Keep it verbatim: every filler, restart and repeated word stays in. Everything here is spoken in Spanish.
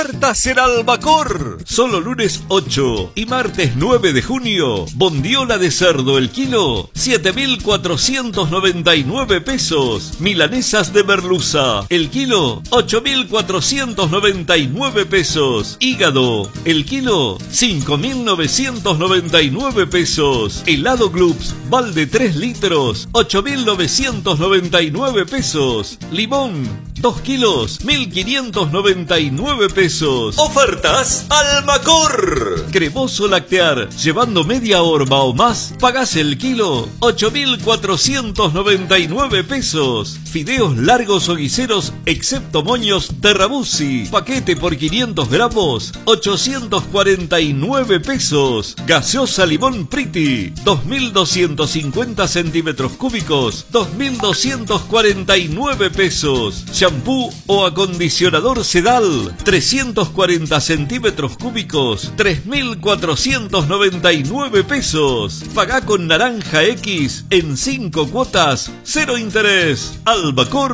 Ofertas en Albacor. Solo lunes ocho y martes nueve de junio. Bondiola de cerdo el kilo, siete mil cuatrocientos noventa y nueve pesos. Milanesas de merluza el kilo, ocho mil cuatrocientos noventa y nueve pesos. Hígado el kilo, cinco mil novecientos noventa y nueve pesos. Helado Gloops balde tres litros, ocho mil novecientos noventa y nueve pesos. Limón dos kilos, mil quinientos noventa y nueve pesos. Ofertas Albacor. Cremoso Lactear, llevando media horma o más, pagás el kilo, ocho mil cuatrocientos noventa y nueve pesos. Fideos largos o guiseros, excepto moños, Terrabusi, paquete por quinientos gramos, ochocientos cuarenta y nueve pesos. Gaseosa Limón Pretty, dos mil doscientos cincuenta centímetros cúbicos, dos mil doscientos cuarenta y nueve pesos. Shampoo o acondicionador Sedal, trescientos cuarenta centímetros cúbicos, tres mil cuatrocientos noventa y nueve pesos. Pagá con Naranja X en cinco cuotas, cero interés. Albacor